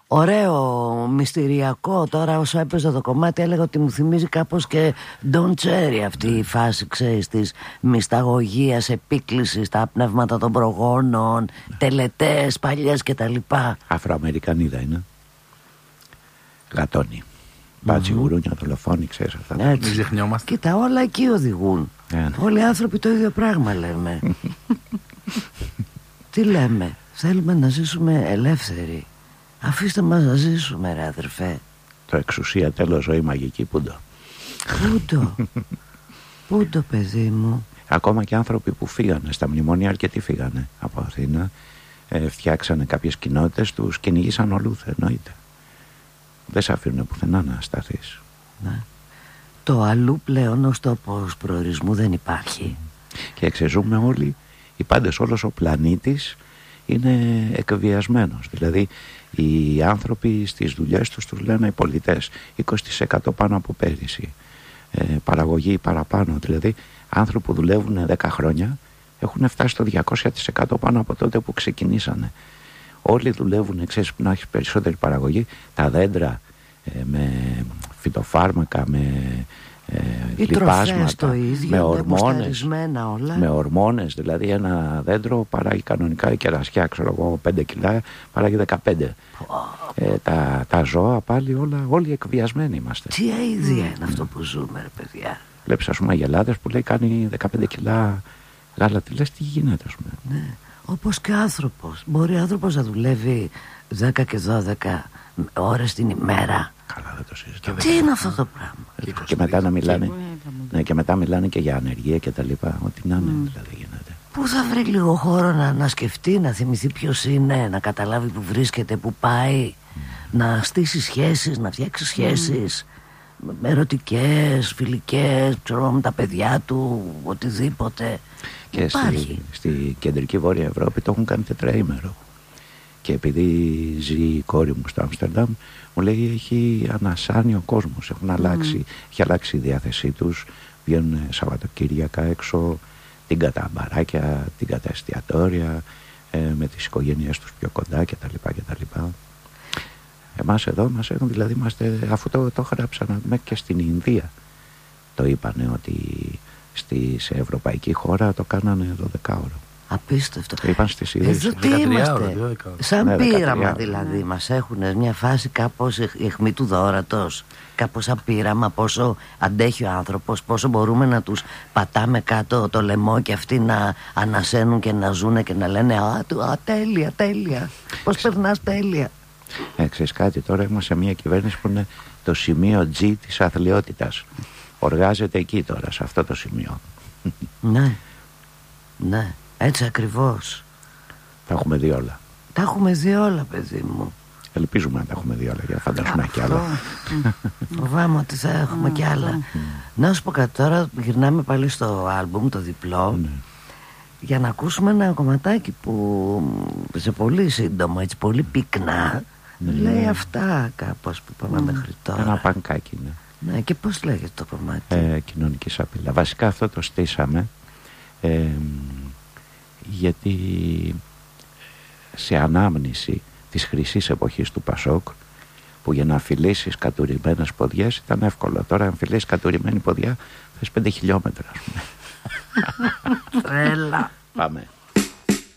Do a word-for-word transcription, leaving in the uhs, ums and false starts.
ωραίο, μυστηριακό. Τώρα όσο έπαιζε το κομμάτι έλεγα ότι μου θυμίζει κάπως και Don Cherry αυτή η φάση, ξέρεις, της μυσταγωγίας, επίκλησης στα πνεύματα των προγόνων, τελετές παλιές κτλ. Αφροαμερικανίδα είναι. Γατώνει. Μπάτσι, mm-hmm. γουρούνια, δολοφόνοι, ξέρεις αυτά. Μην ξεχνιόμαστε. Κοίτα, όλα εκεί οδηγούν. Yeah. Όλοι οι άνθρωποι το ίδιο πράγμα λέμε. Τι λέμε? Θέλουμε να ζήσουμε ελεύθεροι. Αφήστε μας να ζήσουμε, ρε αδερφέ. Το εξουσία, τέλος, ζωή μαγική, πούντο. Πούντο. Πούντο, παιδί μου. Ακόμα και άνθρωποι που φύγανε στα μνημόνια, αρκετοί φύγανε από Αθήνα, ε, φτιάξανε κάποιες κοινότητες, τους κυνηγήσαν ολούθε, εννοείται. Δεν σε αφήνουν πουθενά να σταθείς. Ναι. Το αλλού πλέον ως τόπος προορισμού δεν υπάρχει. Και εξεζούμε όλοι, οι πάντες, όλος ο πλανήτης είναι εκβιασμένος. Δηλαδή οι άνθρωποι στις δουλειές τους τους λένε οι πολιτές είκοσι τοις εκατό πάνω από πέρυσι, ε, παραγωγή παραπάνω. Δηλαδή άνθρωποι που δουλεύουν δέκα χρόνια έχουν φτάσει στο διακόσια τοις εκατό πάνω από τότε που ξεκινήσανε. Όλοι δουλεύουν, ξέρεις, που να έχει περισσότερη παραγωγή. Τα δέντρα ε, με φυτοφάρμακα, με ε, λιπάσματα, με ορμόνες, όλα. με ορμόνες. Δηλαδή ένα δέντρο παράγει κανονικά, η κερασιά, ξέρω εγώ, πέντε κιλά, παράγει δεκαπέντε. Oh. Ε, τα, τα ζώα πάλι όλα, όλοι εκβιασμένοι είμαστε. Τι αηδία mm. είναι αυτό που ζούμε, ρε παιδιά. Βλέπεις, ας πούμε, αγελάδες που λέει κάνει δεκαπέντε κιλά γάλα. Τι λες, τι γίνεται, ας πούμε. Ναι. Όπως και άνθρωπος. Μπορεί άνθρωπος να δουλεύει δέκα και δώδεκα ώρες την ημέρα. Καλά, δεν το συζητάω. Τι είναι αυτό το πράγμα. Και, και μετά να μιλάνε, ναι, και μετά μιλάνε και για ανεργία και τα λοιπά. Ό,τι να είναι, mm. δηλαδή γίνεται. Πού θα βρει λίγο χώρο να, να σκεφτεί, να θυμηθεί ποιος είναι, να καταλάβει που βρίσκεται, που πάει, mm. να στήσει σχέσεις, να φτιάξει σχέσεις mm. ερωτικές, φιλικές, ξέρω, με τα παιδιά του, οτιδήποτε. Και στη, στη κεντρική Βόρεια Ευρώπη το έχουν κάνει τετραήμερο. Και επειδή ζει η κόρη μου στο Άμστερνταμ, μου λέει έχει ανασάνει ο κόσμος. Έχουν mm. αλλάξει, έχει αλλάξει η διάθεσή τους. Βγαίνουν Σαββατοκύριακα έξω, την κατά μπαράκια, την κατά εστιατόρια, ε, με τις οικογένειές τους πιο κοντά κτλ. κτλ. Εμάς εδώ μας έχουν, δηλαδή είμαστε, αφού το, το γράψαν και στην Ινδία το είπανε ότι στη, σε ευρωπαϊκή χώρα το κάνανε δώδεκα ώρο. Απίστευτο. Το είπαν στις ειδήσεις. Εδώ τι είμαστε, σαν ναι, πείραμα δηλαδή. Ναι. Μας έχουν μια φάση κάπως αιχμή του δώρατος. Κάπως σαν πείραμα, πόσο αντέχει ο άνθρωπος, πόσο μπορούμε να τους πατάμε κάτω το λαιμό και αυτοί να ανασένουν και να ζουνε και να λένε α, του, α τέλεια, τέλεια. Πώς περνάς τέλεια. Ε, ξέρεις κάτι, τώρα είμαστε σε μια κυβέρνηση που είναι το σημείο G της αθλιότητας. Οργάζεται εκεί τώρα, σε αυτό το σημείο. Ναι, ναι, έτσι ακριβώς. Τα έχουμε δει όλα. Τα έχουμε δει όλα, παιδί μου. Ελπίζουμε να τα έχουμε δει όλα, για φαντασούμε κι άλλα. Φοβάμαι ότι θα έχουμε κι άλλα. Να σου πω κάτι τώρα, γυρνάμε πάλι στο άλμπουμ, το διπλό, για να ακούσουμε ένα κομματάκι που σε πολύ σύντομο, έτσι πολύ πυκνά, λέει αυτά κάπως που πάμε μέχρι τώρα. Ένα πανκάκι, ναι. Ναι, και πώς λέγεται το κομμάτι? Ε, κοινωνική σαπίλα. Βασικά αυτό το στήσαμε ε, γιατί σε ανάμνηση της χρυσής εποχής του Πασόκ, που για να φιλήσεις κατουρημένες ποδιές ήταν εύκολο. Τώρα αν φιλήσεις κατουρημένη ποδιά θες πέντε χιλιόμετρα, ας πούμε. Τρέλα. Πάμε.